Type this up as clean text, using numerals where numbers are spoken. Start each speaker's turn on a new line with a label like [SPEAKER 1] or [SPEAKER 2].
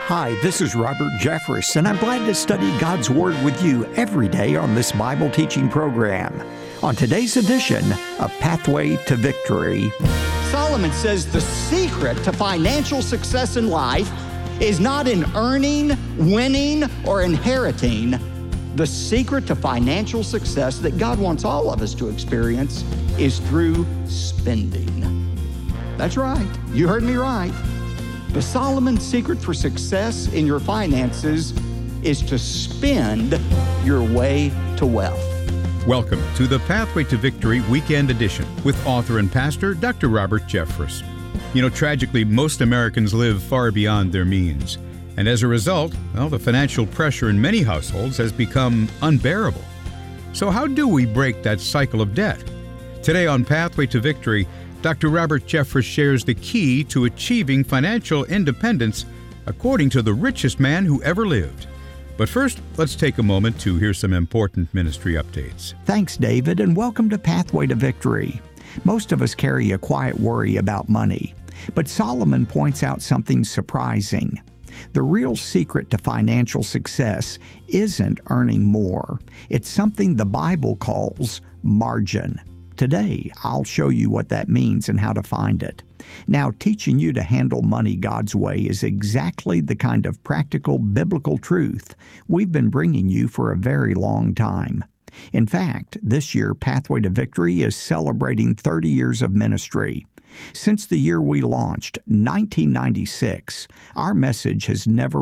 [SPEAKER 1] Hi, this is Robert Jeffress, and I'm glad to study God's Word with you every day on this Bible teaching program. On today's edition, A Pathway to Victory.
[SPEAKER 2] Solomon says the secret to financial success in life is not in earning, winning, or inheriting. The secret to financial success that God wants all of us to experience is through spending. That's right. You heard me right. The Solomon secret for success in your finances is to spend your way to wealth.
[SPEAKER 3] Welcome to the Pathway to Victory Weekend Edition with author and pastor Dr. Robert Jeffress. You know, tragically, most Americans live far beyond their means. And as a result, the financial pressure in many households has become unbearable. So how do we break that cycle of debt? Today on Pathway to Victory, Dr. Robert Jeffress shares the key to achieving financial independence according to the richest man who ever lived. But first, let's take a moment to hear some important ministry updates.
[SPEAKER 1] Thanks, David, and welcome to Pathway to Victory. Most of us carry a quiet worry about money, but Solomon points out something surprising. The real secret to financial success isn't earning more. It's something the Bible calls margin. Today, I'll show you what that means and how to find it. Now, teaching you to handle money God's way is exactly the kind of practical biblical truth we've been bringing you for a very long time. In fact, this year, Pathway to Victory is celebrating 30 years of ministry. Since the year we launched, 1996, our message has never